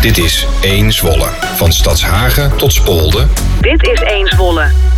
Dit is 1 Zwolle. Van Stadshagen tot Spolde. Dit is 1 Zwolle.